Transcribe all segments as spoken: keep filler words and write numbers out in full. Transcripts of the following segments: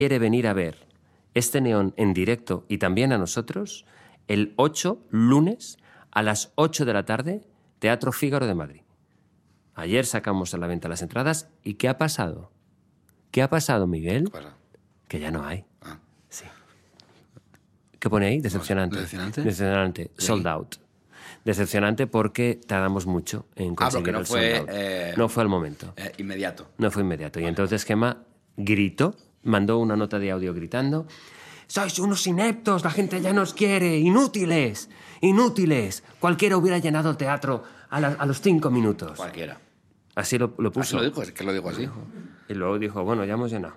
quiere venir a ver este neón en directo y también a nosotros, el ocho, lunes, a las ocho de la tarde, Teatro Fígaro de Madrid. Ayer sacamos a la venta las entradas y ¿qué ha pasado? ¿Qué ha pasado, Miguel? ¿Qué pasa? Que ya no hay. Ah. Sí. ¿Qué pone ahí? Decepcionante. ¿Decepcionante? Decepcionante. Sí. Sold out. Decepcionante porque tardamos mucho en conseguir no el fue, sold out. eh, No fue al momento. Eh, inmediato. No fue inmediato. Y entonces Gemma gritó, mandó una nota de audio gritando: «¡Sois unos ineptos! ¡La gente ya nos quiere! ¡Inútiles! ¡Inútiles! Cualquiera hubiera llenado el teatro a, la- a los cinco minutos». Cualquiera. Así lo, lo Así puso. lo dijo, es que lo dijo así. Y luego dijo: «Bueno, ya hemos llenado».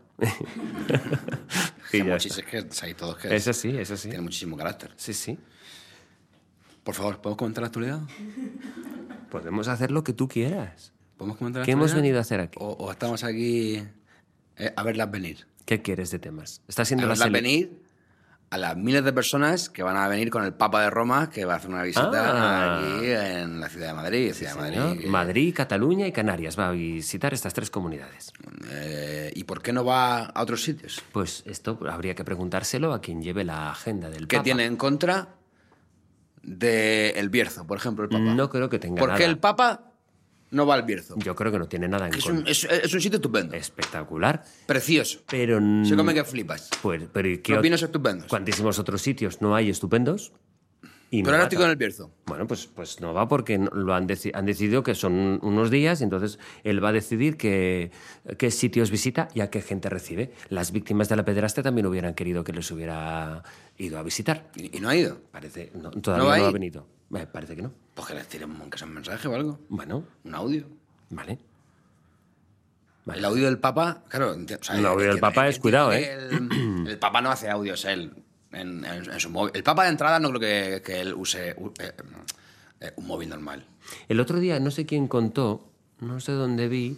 Y ya Muchis, está. es que hay todos que Eso sí, eso sí. tiene muchísimo carácter. Sí, sí. Por favor, ¿podemos comentar la actualidad? Podemos hacer lo que tú quieras. ¿Podemos comentar la ¿Qué hemos actualidad? venido a hacer aquí? O, o estamos aquí eh, a verlas venir. ¿Qué quieres de temas? Está A siendo la verlas sele- venir a las miles de personas que van a venir con el Papa de Roma, que va a hacer una visita Ah. aquí en la ciudad de Madrid. Ciudad de Madrid Señor. que- Madrid, Cataluña y Canarias. Va a visitar estas tres comunidades. Eh, ¿Y por qué no va a otros sitios? Pues esto habría que preguntárselo a quien lleve la agenda del ¿Qué Papa. tiene en contra del Bierzo, por ejemplo, el Papa? No creo que tenga ¿Por nada. qué el Papa no va al Bierzo? Yo creo que no tiene nada en Es un, contra. es, es un sitio estupendo, Espectacular. precioso. Pero... Se come que flipas. Pues, pero ¿y qué Los ot- vinos estupendos. ¿Cuantísimos otros sitios no hay estupendos? Y no Pero ahora va estoy ta- con el Bierzo. Bueno, pues, pues no va porque no- lo han, deci- han decidido que son unos días y entonces él va a decidir qué, qué sitios visita y a qué gente recibe. Las víctimas de la pederastia también hubieran querido que les hubiera ido a visitar. Y, y no ha ido. Parece, no, todavía ¿No no, va a ha ir? venido. Eh, parece que no. Pues que les tiren un, que sea un mensaje o algo. Bueno, Un audio. vale. Vale. El audio del Papa, claro. enti- o sea, El audio del entiendo- Papa es entiendo cuidado, que ¿eh? El, el Papa no hace audios él en, en- en su móvil. El Papa de entrada no creo que, que él use u- eh, eh, un móvil normal. El otro día, no sé quién contó, no sé dónde vi,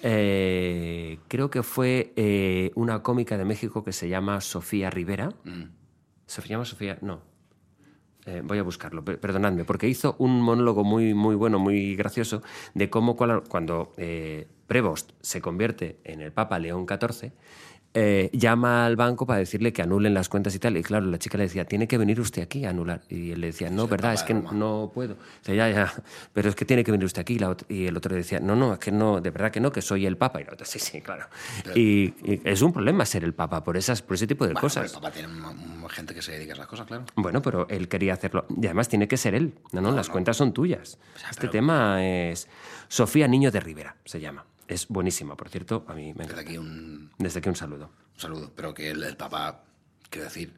eh, creo que fue eh, una cómica de México que se llama Sofía Rivera. ¿Se llama Sofía? No. Eh, voy a buscarlo, per- perdonadme, porque hizo un monólogo muy, muy bueno, muy gracioso, de cómo cual- cuando eh, Prevost se convierte en el Papa León catorce, eh, llama al banco para decirle que anulen las cuentas y tal. Y claro, la chica le decía: «Tiene que venir usted aquí a anular». Y él le decía: «No, el verdad, Papa es de que Roma. no puedo». Dice: «Ya, ya, pero es que tiene que venir usted aquí». Y, la ot- y el otro le decía: «No, no, es que no, de verdad que no, que soy el Papa». Y la otra: «Sí, sí, claro». Y, y es un problema ser el Papa por, esas, por ese tipo de Bueno, pero cosas. el Papa tiene un- un- gente que se dedica a esas cosas, claro. Bueno, pero él quería hacerlo. Y además tiene que ser él. No, no, las no. cuentas son tuyas. sea, Este pero- tema es Sofía Niño de Rivera, se llama. Es buenísima, por cierto. A mí me Desde encanta. aquí un, Desde aquí un saludo. un saludo. Pero que el, el Papa, quiero decir,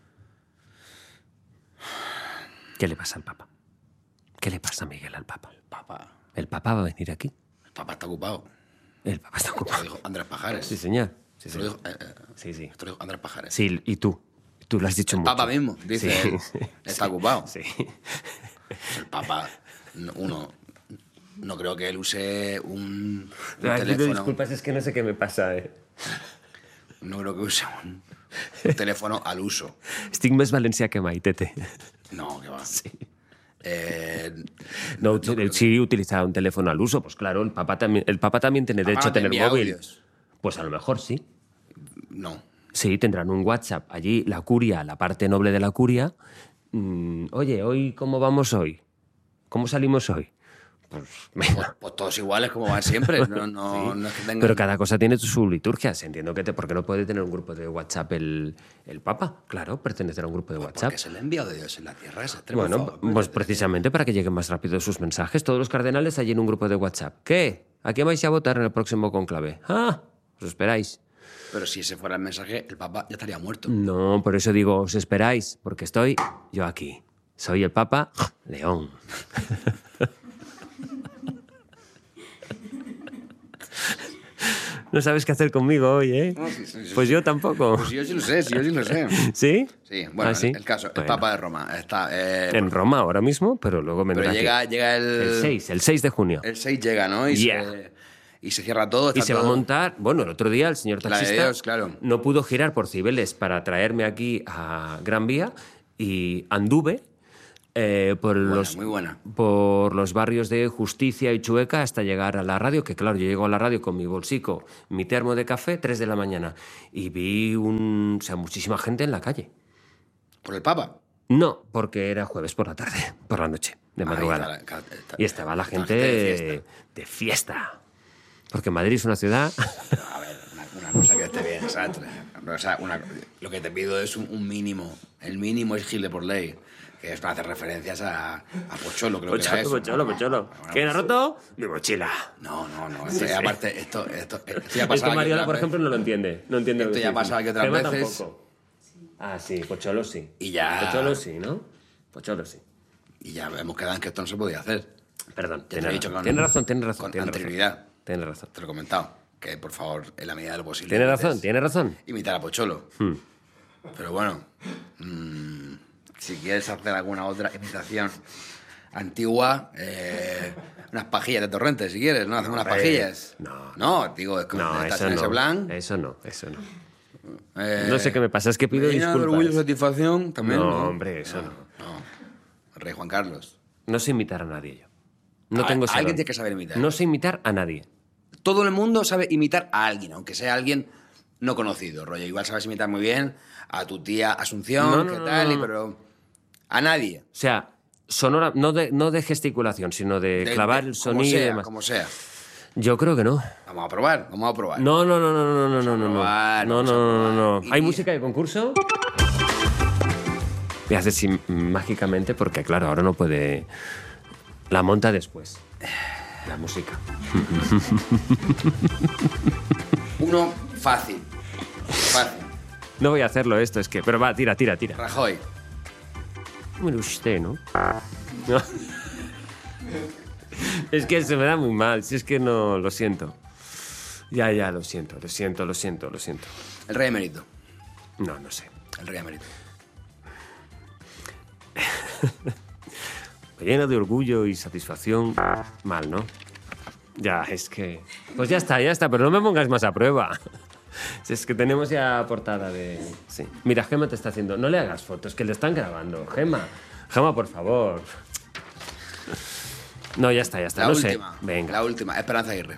¿Qué le pasa al Papa? ¿Qué le pasa, Miguel, al Papa? el Papa, ¿El Papa va a venir aquí? el Papa está ocupado. El Papa está Esto lo ocupado. dijo Andrés Pajares. Sí, señor. Sí, Esto lo señor. dijo, eh, eh, Sí, sí. esto lo dijo Andrés Pajares. Sí, y tú. Tú lo has dicho El mucho. Papa mismo dice, Sí, él, sí, está sí, ocupado. Sí. El Papa, no- uno, no creo que él use un, un Ay, pido teléfono. disculpas, es que no sé qué me pasa, eh. No creo que use un, un teléfono al uso. Estic més valencià que mai, tete. No, que va. Sí. Eh, No, él sí utiliza un teléfono al uso, pues claro, el Papa también, el Papa también tiene Papá derecho no a te tener envía móvil. audios. Pues a lo mejor sí. no. Sí, tendrán un WhatsApp. Allí la curia, la parte noble de la curia. mm, Oye, ¿hoy cómo vamos hoy? ¿Cómo salimos hoy? Pues venga. Pues todos iguales como van siempre. No, no, no es que tengan... Pero cada cosa tiene su liturgia. Se entiendo que te, ¿por qué no puede tener un grupo de WhatsApp el, el Papa? Claro, pertenecer a un grupo de WhatsApp. Porque se le ha enviado de Dios en la tierra ese extremo, Bueno, por favor. pues precisamente para que lleguen más rápido sus mensajes. Todos los cardenales allí en un grupo de WhatsApp. ¿Qué? ¿A quién vais a votar en el próximo conclave? Ah, os esperáis. Pero si ese fuera el mensaje, el Papa ya estaría muerto. No, por eso digo, os esperáis, porque estoy yo aquí. Soy el Papa León. No sabes qué hacer conmigo hoy, ¿eh? No, sí, sí, sí, Pues sí. yo tampoco. Pues yo sí lo sé, sí, yo sí lo sé. ¿Sí? Sí, bueno, ¿Ah, sí? El, el caso, el Bueno. Papa de Roma está... eh, En Roma ahora mismo, pero luego vendrá pero aquí. llega, llega el... El seis, el seis de junio. El seis llega, ¿no? Y, Yeah. se, y se cierra todo. Y está se va a todo- montar... Bueno, el otro día el señor La de taxista Dios, claro. no pudo girar por Cibeles para traerme aquí a Gran Vía y anduve eh, por, buena, los, muy buena. por los barrios de Justicia y Chueca hasta llegar a la radio, que claro, yo llego a la radio con mi bolsico, mi termo de café, tres de la mañana, y vi un, o sea, muchísima gente en la calle. ¿Por el Papa? No, porque era jueves por la tarde, por la noche, de madrugada. Ahí está la- está- Y estaba la gente de fiesta. de fiesta. Porque Madrid es una ciudad... A ver, una, una cosa que esté bien, ¿sabes? O sea, una- lo que te pido es un, un mínimo. El mínimo es gile por ley. Que es para hacer referencias a, a Pocholo, creo que era Pocholo, eso. pocholo, pocholo. Bueno, ¿Quién ha pues- roto? Mi mochila. No, no, no. Esto, Sí, sí. Aparte, esto, esto, esto ya ha Es pasado que aquí Mariola, otras por veces. ejemplo, no lo entiende. No entiende lo Esto que ya estoy pasa aquí diciendo. otras Gemma veces. tampoco. Ah, sí, Pocholo sí. Y ya- Pocholo sí, ¿no? Pocholo sí. Y ya hemos quedado en que esto no se podía hacer. Perdón, Ya te tiene he dicho razón. con- Tiene razón, tiene razón. Con tiene razón. anterioridad. Tiene razón. Te lo he comentado. Que, por favor, en la medida de lo posible... Tiene razón, intentes tiene razón. imitar a Pocholo. Hmm. Pero bueno, mmm, si quieres hacer alguna otra imitación antigua, eh, unas pajillas de Torrente, si quieres, ¿no? Hacemos unas Hombre, pajillas. no. No, digo, es que No, estás eso en no. ese plan. Eso no, eso no. eh, No sé qué me pasa, es que pido Medina de disculpas. orgullo y satisfacción también. No, No, hombre, eso no. no. Rey Juan Carlos. No sé imitar a nadie yo. No A- tengo ese alguien don. tiene que saber imitar. No sé imitar a nadie. Todo el mundo sabe imitar a alguien, aunque sea alguien no conocido, rollo. Igual sabes imitar muy bien a tu tía Asunción, No, no, qué no, tal, no, y- no. pero a nadie. O sea, sonora, no de, no de gesticulación, sino de, De- clavar de- el sonido como sea, y demás. Como sea. Yo creo que no. Vamos a probar, vamos a probar. No, no, no, no, no, no, no, no, no. probar, No, vamos a no, no, probar. no, no. Y- ¿Hay música de concurso? Y hace así mágicamente porque, claro, ahora no puede... La monta después. La música. Uno fácil. Fácil. No voy a hacerlo esto, es que... Pero va, tira, tira, tira. Rajoy. Bueno, usted, ¿no? No. Es que se me da muy mal, si es que no... Lo siento. Ya, ya, lo siento, lo siento, lo siento, lo siento. El rey emérito. No, no sé. El rey emérito. Lleno de orgullo y satisfacción. Mal, ¿no? Ya, es que... Pues ya está, ya está, pero no me pongas más a prueba. Si es que tenemos ya portada de... Sí. Mira, Gemma te está haciendo... No le hagas fotos, que le están grabando. Gemma, Gemma, por favor. No, ya está, ya está. La no última. sé. Venga. La última. Esperanza Aguirre.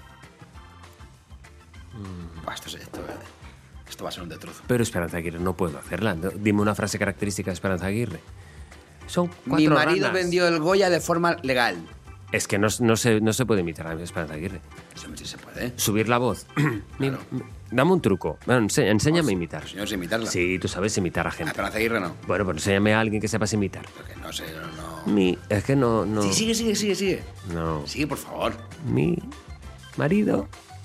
Buah, esto, es- esto, esto va a ser un destrozo. Pero Esperanza Aguirre, no puedo hacerla. No, dime una frase característica de Esperanza Aguirre. Son cuatro Mi marido ranas. vendió el Goya de forma legal. Es que no, no, se, no se puede imitar a Esperanza Aguirre. Eso sí se puede. Subir la voz. Mi- Dame un truco. Bueno, ense- enséñame a imitar. Señor, sé imitarla. Sí, tú sabes imitar a A gente. Esperanza Aguirre no. Bueno, pues enséñame a alguien que sepas imitar. Porque no sé, no. no. Mi... Es que no... no Sí, sigue, sigue, sigue, sigue. No. Sigue, por favor. Mi marido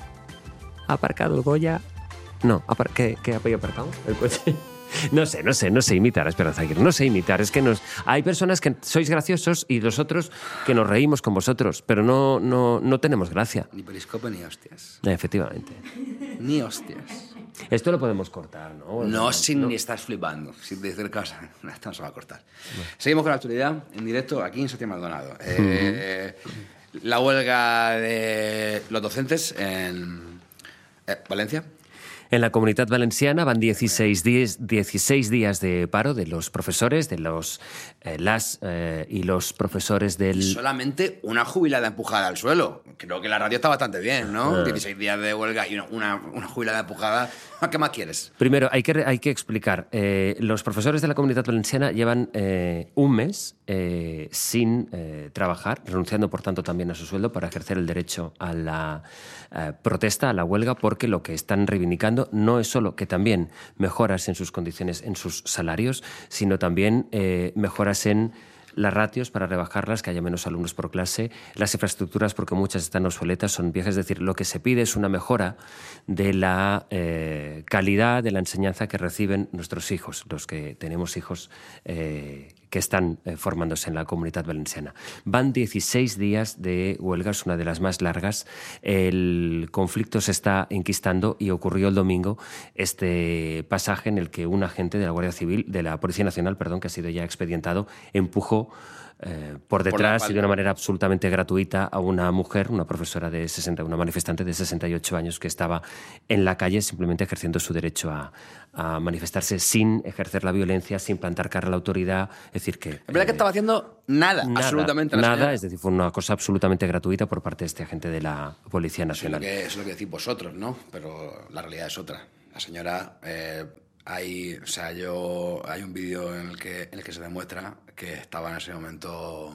ha aparcado el Goya... No, apar... ¿qué, ¿qué había aparcado? El coche. No sé, no sé, no sé imitar a Esperanza Aguirre. No sé imitar. Es que nos... hay personas que sois graciosos y los otros que nos reímos con vosotros, pero no, no, no tenemos gracia. Ni periscope ni hostias. Efectivamente. Ni hostias. Esto lo podemos cortar, ¿no? No, sin ni estás flipando, sin decir cosas. Esto no se va a cortar. Seguimos con la actualidad en directo aquí en Santiago Maldonado. Eh, la huelga de los docentes en eh, Valencia. En la Comunitat Valenciana van dieciséis días, dieciséis días de paro de los profesores, de los eh, las eh, y los profesores del... Solamente una jubilada empujada al suelo. Creo que la radio está bastante bien, ¿no? Ah. dieciséis días de huelga y una, una, una jubilada empujada. ¿Qué más quieres? Primero, hay que, re- hay que explicar. Eh, los profesores de la Comunitat Valenciana llevan eh, un mes eh, sin eh, trabajar, renunciando, por tanto, también a su sueldo para ejercer el derecho a la eh, protesta, a la huelga, porque lo que están reivindicando no es solo que también mejoras en sus condiciones, en sus salarios, sino también eh, mejoras en las ratios para rebajarlas, que haya menos alumnos por clase, las infraestructuras, porque muchas están obsoletas, son viejas. Es decir, lo que se pide es una mejora de la eh, calidad de la enseñanza que reciben nuestros hijos, los que tenemos hijos eh, que están eh, formándose en la Comunitat Valenciana. Van dieciséis días de huelga, es una de las más largas. El conflicto se está enquistando y ocurrió el domingo este pasaje en el que un agente de la Guardia Civil, de la Policía Nacional, perdón, que ha sido ya expedientado, empujó eh, por detrás por y de una manera absolutamente gratuita a una mujer, una profesora de sesenta, una manifestante de sesenta y ocho años que estaba en la calle simplemente ejerciendo su derecho a, a manifestarse sin ejercer la violencia, sin plantar cara a la autoridad. Es decir, que... Es verdad eh, que estaba haciendo nada, nada absolutamente nada. Nada, es decir, fue una cosa absolutamente gratuita por parte de este agente de la Policía Nacional. Eso es lo que, eso es lo que decís vosotros, ¿no? Pero la realidad es otra. La señora... Eh, Hay, o sea, yo, hay un vídeo en el que en el que se demuestra que estaba en ese momento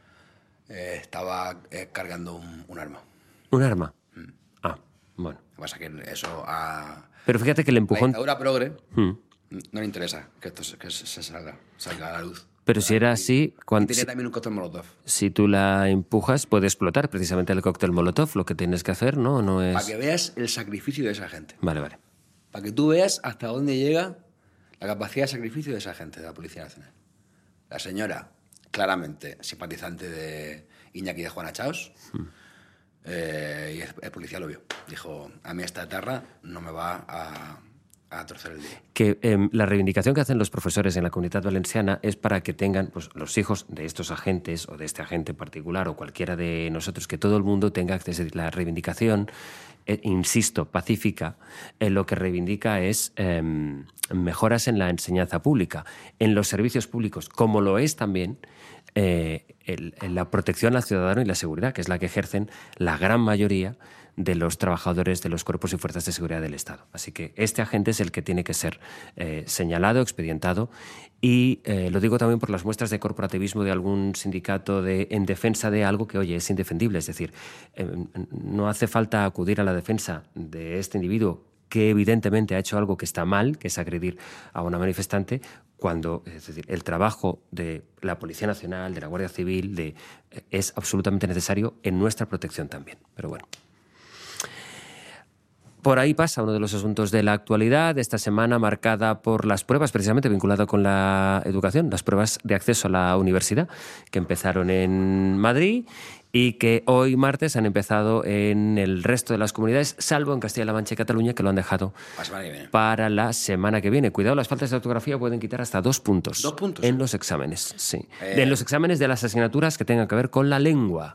eh, estaba eh, cargando un, un arma. ¿Un arma? Mm. Ah, bueno. Lo que pasa es que eso a... Pero fíjate que el empujón... La dictadura progre mm. no le interesa que esto se, que se salga, salga a la luz. Pero si era así... Cuando, y tiene también un cóctel molotov. Si tú la empujas, puede explotar precisamente el cóctel molotov. Lo que tienes que hacer, ¿no? no es... Para que veas el sacrificio de esa gente. Vale, vale. Para que tú veas hasta dónde llega la capacidad de sacrificio de esa gente de la Policía Nacional. La señora, claramente simpatizante de Iñaki de Juana Chaos, mm. eh, y el, el policía lo vio. Dijo, a mí esta etarra no me va a, a torcer el día. Que eh, la reivindicación que hacen los profesores en la Comunitat Valenciana es para que tengan pues, los hijos de estos agentes o de este agente en particular o cualquiera de nosotros, que todo el mundo tenga acceso a la reivindicación. Eh, insisto, pacífica, eh, lo que reivindica es eh, mejoras en la enseñanza pública, en los servicios públicos, como lo es también eh, el, la protección al ciudadano y la seguridad, que es la que ejercen la gran mayoría de los trabajadores de los cuerpos y fuerzas de seguridad del Estado. Así que este agente es el que tiene que ser eh, señalado, expedientado, y eh, lo digo también por las muestras de corporativismo de algún sindicato de, en defensa de algo que, oye, es indefendible. Es decir, eh, no hace falta acudir a la defensa de este individuo que evidentemente ha hecho algo que está mal, que es agredir a una manifestante, cuando es decir, el trabajo de la Policía Nacional, de la Guardia Civil, de, eh, es absolutamente necesario en nuestra protección también. Pero bueno. Por ahí pasa uno de los asuntos de la actualidad, esta semana marcada por las pruebas, precisamente vinculado con la educación, las pruebas de acceso a la universidad, que empezaron en Madrid y que hoy martes han empezado en el resto de las comunidades, salvo en Castilla-La Mancha y Cataluña, que lo han dejado para la semana que viene. Cuidado, las faltas de ortografía pueden quitar hasta dos puntos, ¿Dos puntos? en los exámenes. Sí. Eh... En los exámenes de las asignaturas que tengan que ver con la lengua.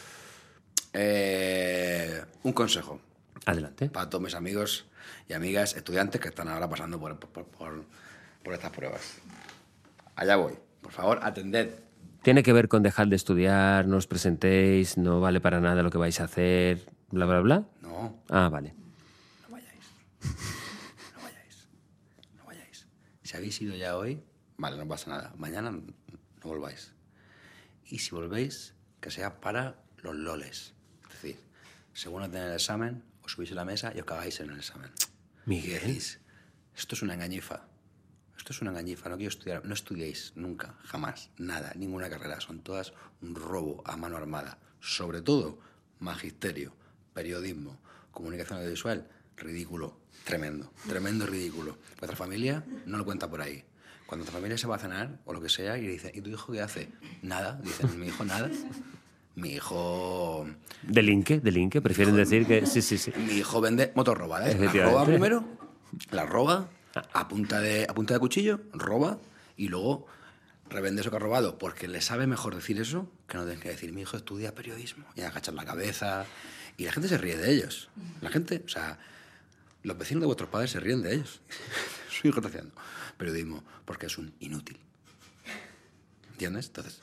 Eh... Un consejo. Adelante. Para todos mis amigos y amigas estudiantes que están ahora pasando por, por, por, por estas pruebas. Allá voy. Por favor, atended. Tiene que ver con dejar de estudiar, no os presentéis, no vale para nada lo que vais a hacer, bla, bla, bla. No. Ah, vale. No vayáis. No vayáis. No vayáis. Si habéis ido ya hoy, vale, no pasa nada. Mañana no volváis. Y si volvéis, que sea para los loles. Es decir, según no tener el examen, os subís a la mesa y os cagáis en el examen. Miguel. Y decís, esto es una engañifa. Esto es una engañifa, no quiero estudiar. No estudiéis nunca, jamás, nada, ninguna carrera. Son todas un robo a mano armada. Sobre todo, magisterio, periodismo, comunicación audiovisual, ridículo, tremendo, tremendo ridículo. Vuestra familia no lo cuenta por ahí. Cuando tu familia se va a cenar o lo que sea y dice, ¿y tu hijo qué hace? Nada. Dicen, mi hijo nada. Mi hijo... Delinque, delinque, prefieren hijo, decir que... Sí, sí, sí. Mi hijo vende motos robadas. La roba primero, la roba, a punta, de, a punta de cuchillo, roba, y luego revende eso que ha robado, porque le sabe mejor decir eso que no tener que decir, mi hijo estudia periodismo, y agachar la cabeza, y la gente se ríe de ellos. La gente, o sea, los vecinos de vuestros padres se ríen de ellos. Su hijo está haciendo periodismo porque es un inútil. ¿Entiendes? Entonces...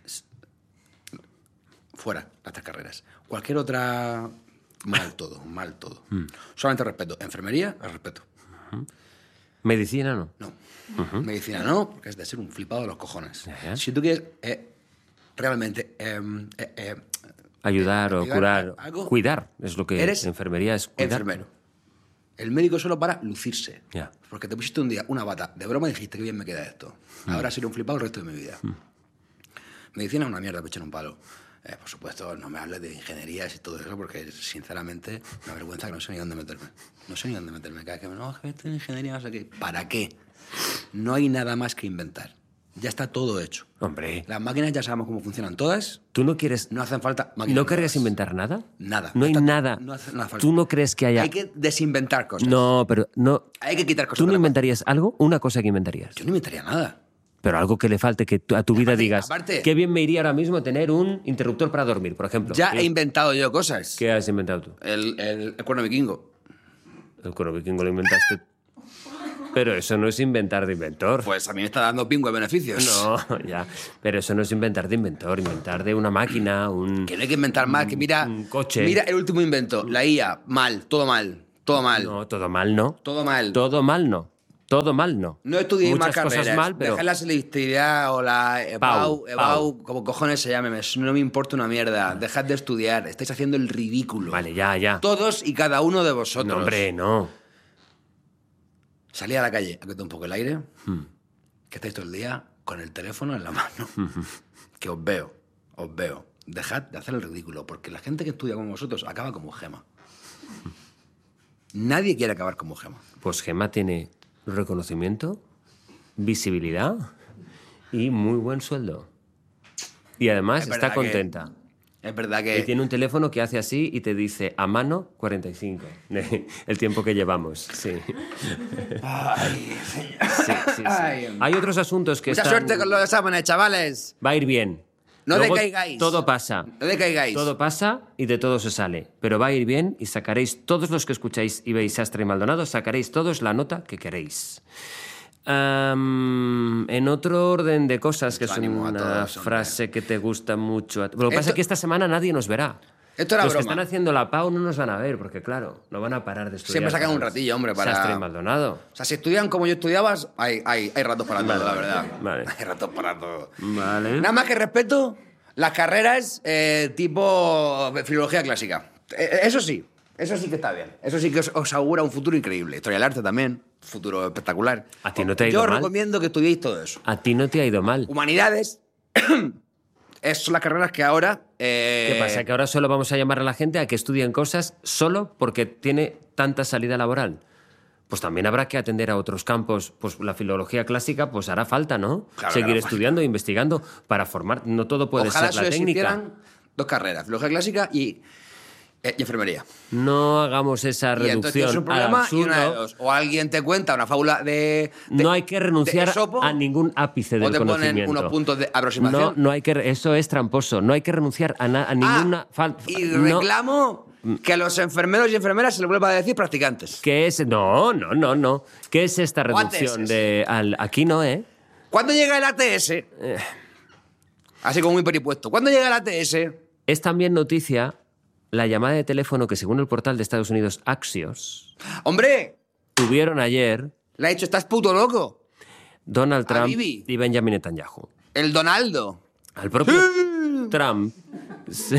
fuera las tres carreras. Cualquier otra, mal todo, mal todo. Mm. Solamente respeto. Enfermería, el respeto. Uh-huh. ¿Medicina no? No. Uh-huh. Medicina no, porque es de ser un flipado de los cojones. Uh-huh. Si tú quieres eh, realmente... Eh, eh, eh, ayudar eh, o curar, algo, cuidar, es lo que eres enfermería es cuidar. Enfermero. El médico solo para lucirse. Yeah. Porque te pusiste un día una bata de broma y dijiste que bien me queda esto. Mm. Ahora seré un flipado el resto de mi vida. Mm. Medicina es una mierda, pecho en un palo. Eh, por supuesto, no me hables de ingenierías y todo eso, porque sinceramente me avergüenza que no sé ni dónde meterme. No sé ni dónde meterme. Cada vez que me no, que estoy en ingeniería, no sé qué. ¿Para qué? No hay nada más que inventar. Ya está todo hecho. Hombre. Las máquinas ya sabemos cómo funcionan todas. ¿Tú no quieres...? No hacen falta máquinas. ¿No querrías inventar nada? Nada. No hay está, nada. No hace nada falta. ¿Tú no crees que haya...? Hay que desinventar cosas. No, pero no... Hay que quitar cosas. ¿Tú no inventarías algo? ¿Una cosa que inventarías? Yo no inventaría nada. pero algo que le falte, que tú- a tu vida Aparte- digas, aparte- qué bien me iría ahora mismo tener un interruptor para dormir, por ejemplo. Ya ¿Qué- he inventado yo cosas. ¿Qué has inventado tú? El, el, el cuerno vikingo. El cuerno vikingo lo inventaste. Pero eso no es inventar de inventor. Pues a mí me está dando pingo de beneficios. No, ya. Pero eso no es inventar de inventor, inventar de una máquina, un... Que no hay que inventar más, que mira... Un coche. Mira el último invento, la I A, mal, todo mal, todo mal, No, todo mal no. todo mal. Todo mal no. Todo mal no. No estudiéis más Muchas carreras. cosas mal, pero... Dejad la selectividad o la EBAU, Pau, EBAU, como cojones se llame, me- no me importa una mierda. Dejad de estudiar, estáis haciendo el ridículo. Vale, ya, ya. Todos y cada uno de vosotros. No, hombre, no. Salid a la calle, a que te un poco el aire, que estáis todo el día con el teléfono en la mano. Que os veo, os veo. Dejad de hacer el ridículo, porque la gente que estudia como vosotros acaba como Gema. Nadie quiere acabar como Gema. Pues Gemma tiene reconocimiento, visibilidad y muy buen sueldo. Y además Es verdad está que- contenta. Es verdad Y que... tiene un teléfono que hace así y te dice a mano cuarenta y cinco. El tiempo que llevamos, sí. Ay, señor. Sí, sí, sí. Ay. Hay otros asuntos que Mucha están... suerte con los exámenes, chavales. Va a ir bien. No Luego decaigáis. Todo pasa. No decaigáis. Todo pasa y de todo se sale. Pero va a ir bien y sacaréis, todos los que escucháis y veis Sastre y Maldonado, sacaréis todos la nota que queréis. Am, en otro orden de cosas, que Mucho es ánimo a una todos, hombre. frase que te gusta mucho. a ti. Lo que pasa Esto- es que esta semana nadie nos verá. Esto era Los que broma. están haciendo la Pau no nos van a ver, porque claro, no van a parar de estudiar. Siempre sacan para un ratillo, hombre, para- Sastre y Maldonado. O sea, si estudian como yo estudiabas, hay, hay, hay ratos para todo, Vale, la vale, verdad. vale. Hay ratos para todo. Vale. Nada más que respeto las carreras eh, tipo filología clásica. Eh, Eso sí, eso sí que está bien. Eso sí que os, os augura un futuro increíble. Historia del arte también, futuro espectacular. A ti no te ha Yo ido os mal. recomiendo que estudiéis todo eso. A ti no te ha ido mal. Humanidades. Esas son las carreras que ahora... eh, ¿Qué pasa? ¿Que ahora solo vamos a llamar a la gente a que estudien cosas solo porque tiene tanta salida laboral? Pues también habrá que atender a otros campos. Pues la filología clásica, pues hará falta, ¿no? Claro, Seguir claro. estudiando e investigando para formar. No todo puede Ojalá ser la solo técnica. existieran dos carreras, filología clásica y, eh, y enfermería. No hagamos esa Y entonces tienes reducción un problema al y una de absurdo. dos. O alguien te cuenta una fábula de... de- No hay que renunciar de Esopo, a ningún ápice del o te ponen conocimiento. unos puntos de aproximación. No, no hay que. Eso es tramposo. No hay que renunciar a, na- a ninguna. Ah, fal- y no. reclamo que a los enfermeros y enfermeras se les vuelva a decir practicantes. ¿Qué es? No, no, no, no. ¿Qué es esta O reducción A T S. de al aquí no, eh? ¿Cuándo llega el A T S? Así como muy peripuesto. ¿Cuándo llega el A T S? Es también noticia la llamada de teléfono que, según el portal de Estados Unidos Axios, ¡Hombre! tuvieron ayer Le ha dicho, estás puto loco. Donald A Trump Bibi. y Benjamin Netanyahu. El Donaldo. Al propio Trump se-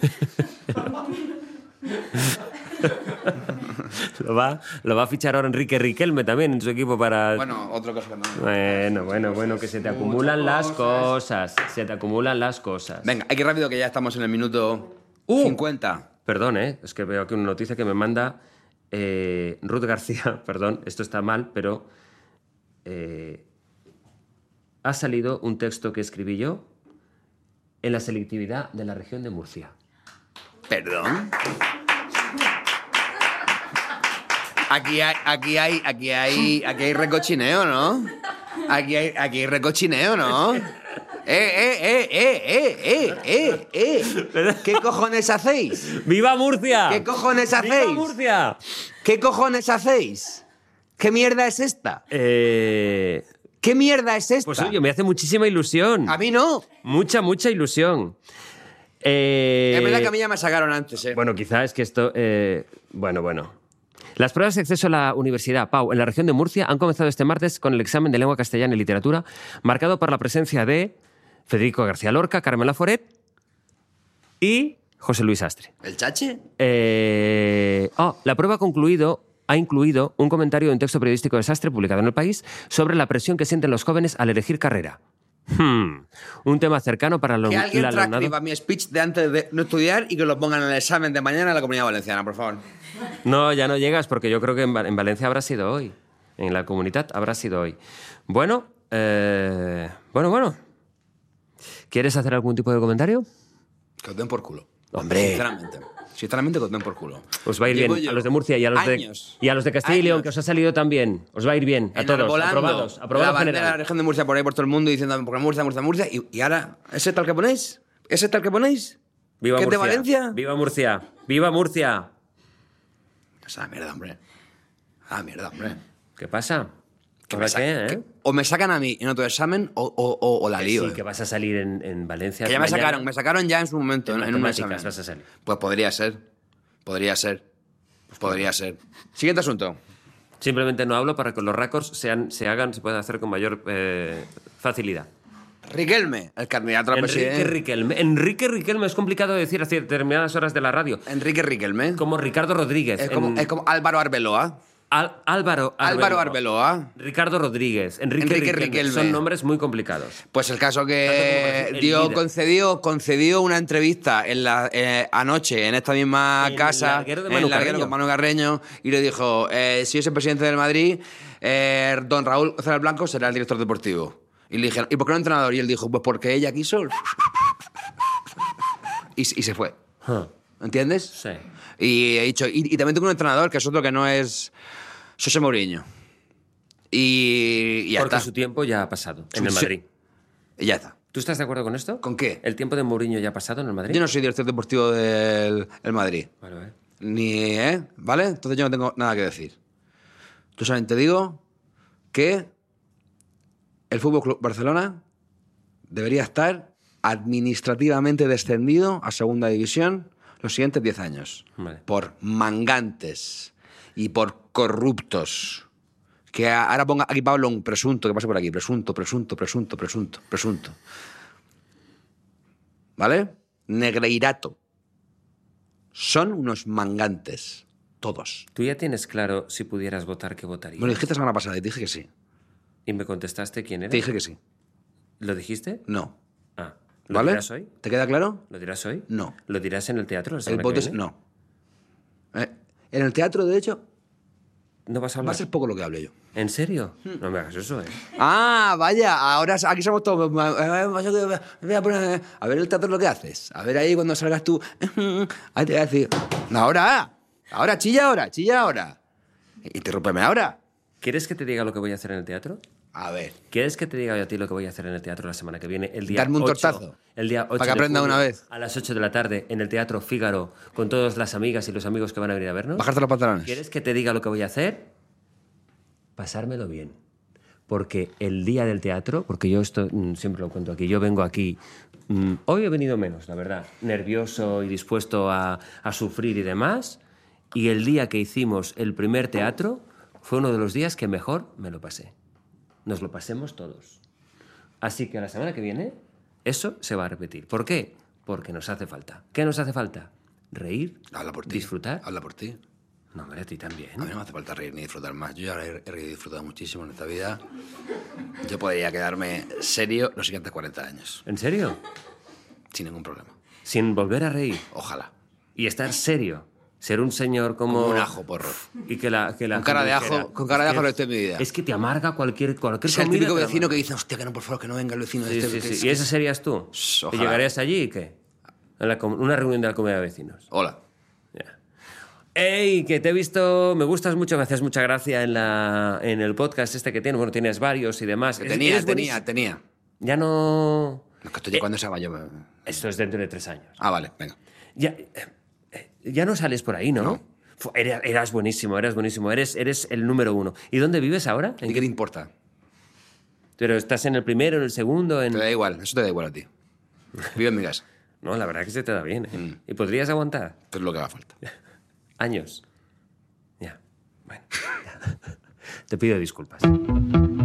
lo, va, lo va a fichar ahora Enrique Riquelme también en su equipo para... Bueno, otra cosa que no. Bueno, bueno, bueno, que se te acumulan las cosas. Se te acumulan las cosas. Venga, hay que ir rápido que ya estamos en el minuto Uh. cincuenta. Perdón, ¿eh? Es que veo aquí una noticia que me manda eh, Ruth García. Perdón, esto está mal, pero eh, ha salido un texto que escribí yo en la selectividad de la región de Murcia. Perdón. Aquí hay, aquí hay, aquí hay, aquí hay recochineo, ¿no? Aquí hay, aquí hay recochineo, ¿no? ¡Eh, eh, eh, eh, eh, eh, eh, eh! ¿Qué cojones hacéis? ¡Viva Murcia! ¿Qué cojones ¡Viva hacéis? Murcia! ¿Qué cojones hacéis? ¿Qué mierda es esta? Eh, ¿Qué mierda es esta? pues oye, me hace muchísima ilusión. A mí no. Mucha, mucha ilusión. Eh, Es verdad que a mí ya me sacaron antes, ¿eh? Bueno, quizá es que esto... eh, bueno, bueno. Las pruebas de acceso a la Universidad Pau en la región de Murcia han comenzado este martes con el examen de lengua castellana y literatura, marcado por la presencia de Federico García Lorca, Carmen Laforet y José Luis Astre. ¿El chache? Eh, oh, la prueba ha concluido, ha incluido un comentario de un texto periodístico de Sastre publicado en El País sobre la presión que sienten los jóvenes al elegir carrera. Hmm, un tema cercano para lo, Que alguien el alumnado. transcriba mi speech de antes de no estudiar y que lo pongan en el examen de mañana en la Comunidad Valenciana, por favor. No, ya no llegas porque yo creo que en, Va- en Valencia habrá sido hoy. En la comunidad habrá sido hoy. Bueno, eh, bueno, bueno. ¿Quieres hacer algún tipo de comentario? Que os den por culo. Hombre. Sinceramente. Sinceramente, que os den por culo. Os va a ir Llevo bien yo a los de Murcia y a los años, de, y a los de Castilla y León, años. que os ha salido también. Os va a ir bien a todos. enarbolando Aprobados. la Aprobados bandera de la general. región de Murcia por ahí por todo el mundo diciendo porque Murcia, Murcia, Murcia. Y, y ahora, ¿ese tal que ponéis? ¿Ese tal que ponéis? Viva ¿Que es de Murcia. Valencia? Viva Murcia. Viva Murcia. Esa mierda, hombre. Ah, mierda, hombre. ¿Qué pasa? Que ¿Ahora me sa- qué, eh? que o me sacan a mí en otro examen o, o, o, o la Que lío. sí, eh. que vas a salir en, en Valencia. Que ya me mañana. sacaron, me sacaron ya en su momento, En en, en un matemáticas examen. vas a salir. Pues podría ser. Podría ser. Pues podría ser. Siguiente asunto. Simplemente no hablo para que los récords sean, se hagan, se puedan hacer con mayor eh, facilidad. Riquelme, el candidato a la Enrique presidencia. Riquelme. Enrique Riquelme es complicado de decir a determinadas horas de la radio. Enrique Riquelme. Como Ricardo Rodríguez. Es como, en- es como Álvaro Arbeloa. Al- Álvaro Álvaro Arbeloa. Ricardo Rodríguez. Enrique, Enrique Riquelme. Riquelme. Son nombres muy complicados. Pues el caso Tanto como que el dio, líder. concedió, concedió una entrevista en la, eh, anoche en esta misma En el casa, larguero de en Manu el larguero Carreño. con Manu Carreño, y le dijo, eh, si yo soy presidente del Madrid, eh, don Raúl González Blanco será el director deportivo. Y le dijeron, ¿y por qué no entrenador? Y él dijo, pues porque ella quiso. Y, y se fue. Huh. ¿Entiendes? Sí. Y he dicho, y, y también tengo un entrenador que es otro que no es José Mourinho. Y, y ya Porque está. su tiempo ya ha pasado en el Sí. Madrid. Y ya está. ¿Tú estás de acuerdo con esto? ¿Con qué? ¿El tiempo de Mourinho ya ha pasado en el Madrid? Yo no soy director deportivo del el Madrid. Vale, vale. Ni, ¿eh? ¿Vale? Entonces yo no tengo nada que decir. Yo solamente digo que el Fútbol Club Barcelona debería estar administrativamente descendido a segunda división los siguientes diez años. Vale. Por mangantes y por corruptos. Que a- ahora ponga aquí Pablo un presunto que pase por aquí. Presunto, presunto, presunto, presunto, presunto. ¿Vale? Negreirato. Son unos mangantes. Todos. ¿Tú ya tienes claro si pudieras votar qué votarías? Me lo dijiste la semana pasada y te dije que sí. Y me contestaste quién era. Te dije que sí. ¿Lo dijiste? No. Ah. ¿Lo ¿Vale? dirás hoy? ¿Te queda claro? ¿Lo dirás hoy? No. ¿Lo dirás en el teatro la El semana voto que es... viene? No. Eh, En el teatro, de hecho, ¿No vas a va hablar? a ser poco lo que hable yo. ¿En serio? Hmm. No me hagas eso, ¿eh? Ah, vaya, ahora aquí somos todos. Voy a poner- a ver el teatro lo que haces. A ver ahí cuando salgas tú. Ahí te voy a decir. No, ahora. Ahora, chilla ahora, chilla ahora. Interrúmpeme ahora. ¿Quieres que te diga lo que voy a hacer en el teatro? A ver. ¿Quieres que te diga yo a ti lo que voy a hacer en el teatro la semana que viene? El día Darme un ocho, tortazo. El día ocho Para que de aprenda julio, una vez. A las ocho de la tarde en el Teatro Fígaro con todas las amigas y los amigos que van a venir a vernos. Bajarte los pantalones. ¿Quieres que te diga lo que voy a hacer? Pasármelo bien. Porque el día del teatro, porque yo esto mm, siempre lo cuento aquí, yo vengo aquí, mm, hoy he venido menos, la verdad, nervioso y dispuesto a, a sufrir y demás, y el día que hicimos el primer teatro fue uno de los días que mejor me lo pasé. Nos lo pasemos todos. Así que la semana que viene eso se va a repetir. ¿Por qué? Porque nos hace falta. ¿Qué nos hace falta? Reír, Habla por ti. disfrutar. Habla por ti. No, hombre, a ti también. A mí no me hace falta reír ni disfrutar más. Yo ya he, he reído y disfrutado muchísimo en esta vida. Yo podría quedarme serio los siguientes cuarenta años. ¿En serio? Sin ningún problema. Sin volver a reír. Ojalá. Y estar serio. Ser un señor como... Como un ajo, porro. Y que la, que la Con cara gente de ajo- dijera, con cara de "Es que ajo lo es- estoy en mi vida". Es que te amarga cualquier, cualquier Es el comida. típico te la vecino amarga. que dice, hostia, que no, por favor, que no venga el vecino Sí, este. sí, que sí. es- ¿Y ese serías tú? Shh, ¿Y ojalá. llegarías allí y qué? En la com- una reunión de la comunidad de vecinos. Hola. Ya. ¡Ey! Que te he visto, me gustas mucho, me haces mucha gracia en, la, en el podcast este que tienes. Bueno, tienes varios y demás. Que Eres- tenía, eres tenía, buenísimo. tenía. Ya no... Es que esto ya cuando se va yo... me- Esto es dentro de tres años. Ah, vale, venga. Ya, eh, eh, ya no sales por ahí, ¿no? No. Fu- Eras, eras buenísimo, eras buenísimo. Eres, eres el número uno. ¿Y dónde vives ahora? ¿En ¿Y qué qué- te importa? Pero estás en el primero, en el segundo, en... Te da igual, eso te da igual a ti. Vive en mi casa, No, la verdad que se te da bien, ¿eh? Mm. ¿Y podrías aguantar? que es lo que haga falta. Años. Ya. Bueno. Te pido disculpas.